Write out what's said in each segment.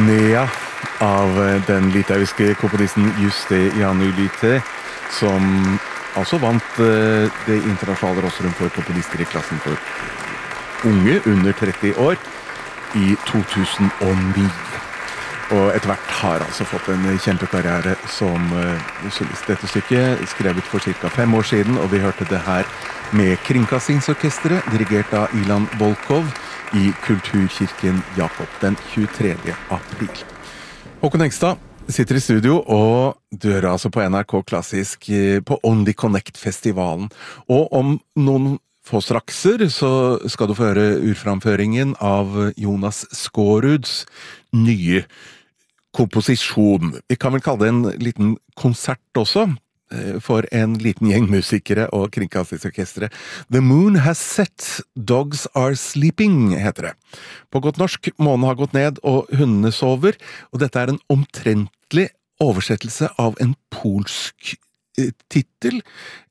Nea av den litauiske komponisten Juste Janulyte, som altså vant det internasjonale Rosserum for komponister i klassen for unge under 30 år i 2009. Og etter hvert har altså fått en kjempekarriere som solist. Dette stykket skrevet for ca. 5 år siden, og vi hørte det her med Kringkastingsorkestret, dirigert av Ilan Volkov, i Kulturkirken Jakob den 23. april. Håkon Engstad sitter i studio, og du hører altså på NRK Klassisk på Only Connect-festivalen. Og om noen få strakser så skal du få høre urframføringen av Jonas Skåruds nye komposisjon. Vi kan vel kalle det en liten konsert også, for en liten gjeng musikere og kringkastingsorkestre. The Moon Has Set, Dogs Are Sleeping, heter det. På godt norsk, månen har gått ned og hundene sover, og dette er en omtrentlig oversettelse av en polsk titel,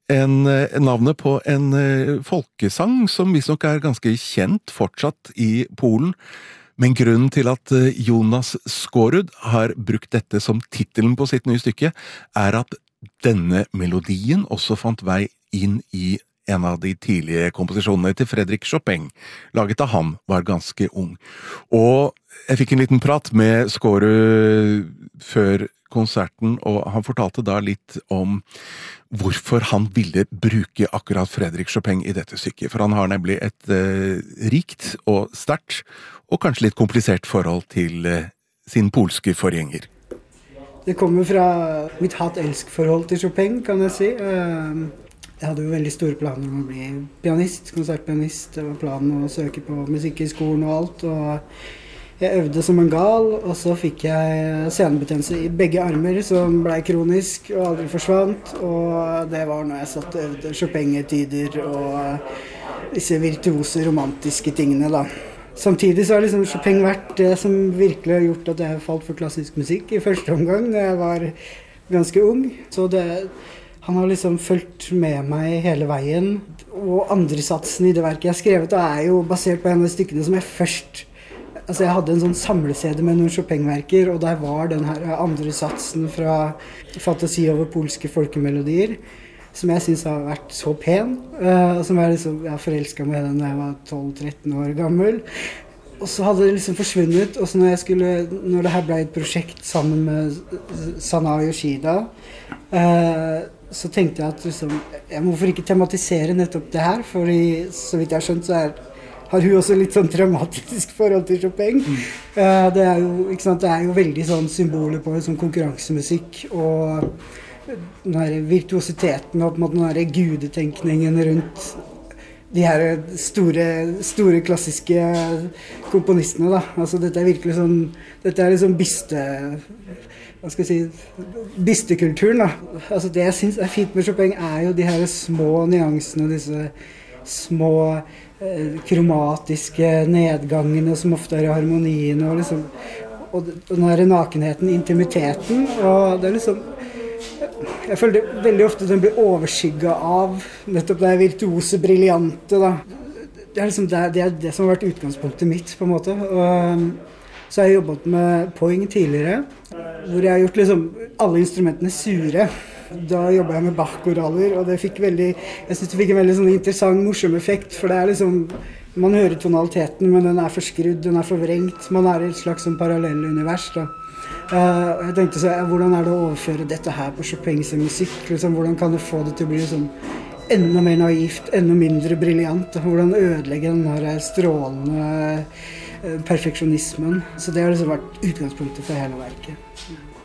navnet på en folkesang som visstnok er ganske kjent fortsatt i Polen. Men grunnen til at Jonas Skårud har brukt dette som titelen på sitt nye stykke, er at denne melodien også fant vei inn i en av de tidlige komposisjonene til Frédéric Chopin, laget da han var ganske ung. Og jeg fikk en liten prat med Skårud før konserten, og han fortalte da litt om hvorfor han ville bruke akkurat Frédéric Chopin i dette stykket. For han har nemlig et rikt og sterkt, og kanskje litt komplisert forhold til sin polske forgjenger. Det kommer fra mitt hat-elsk-forhold til Chopin, kan jeg si. Jeg hadde jo veldig store planer om å bli pianist, konsertpianist. Det var planen å søke på musikkhøgskolen og alt, og jeg øvde som en gal, og så fikk jeg senebetennelse i begge armer, som ble kronisk og aldri forsvant, og det var når jeg satt og øvde Chopin-etyder og disse virtuose, romantiske tingene da. Samtidig så har liksom Chopin vært det som virkelig har gjort at jeg falt for klassisk musikk i første omgang, da jeg var ganske ung. Så han har liksom fulgt med meg hele veien, og andre satsen i det verket jeg har skrevet er jo basert på en av stykkene som jeg først... Altså jeg hadde en sånn samlesede med noen Chopin-verker, og der var den her andre satsen fra Fantasi over polske folkemelodier, som jeg synes har vært så pen, og som jeg forelsket meg den da jeg var 12-13 år gammel. Og så hadde det liksom forsvunnet, og så når det her ble et prosjekt sammen med Sana Yoshida, så tenkte jeg at liksom, hvorfor ikke tematisere nettopp det her, for så vidt jeg har skjønt så har hun også litt sånn traumatisk forhold til Chopin. Det er jo, ikke sant, det er jo veldig sånn symboler på sånn konkurransemusikk, og den her virtuositeten og på en måte den her gudetenkningen rundt de her store klassiske komponistene da. Altså dette er virkelig sånn, dette er liksom bistekulturen da. Altså det jeg synes er fint med Chopin er jo de her små nyansene, disse små kromatiske nedgangene som ofte er i harmonien og liksom, og den her nakenheten, intimiteten, og det er liksom jeg føler veldig ofte den blir overskygget av nettopp det virtuose, briljante da. Det er liksom det som har vært utgangspunktet mitt på en måte. Og så har jeg jobbet med Poing tidligere, hvor jeg har gjort liksom alle instrumentene sure. Da jobbet jeg med Bach-koraller, og jeg synes det fikk en veldig sånn interessant, morsom effekt, for det er liksom, man hører tonaliteten, men den er forskrudd, den er forvrengt, man er i et slags sånn parallell univers da. Og jeg tenkte så, hvordan er det å overføre dette her på Chopins musikk? Liksom, hvordan kan du få det til å bli sånn enda mer naivt, enda mindre briljant? Hvordan ødelegge den her strålende perfeksjonismen? Så det har liksom vært utgangspunktet for hele verket.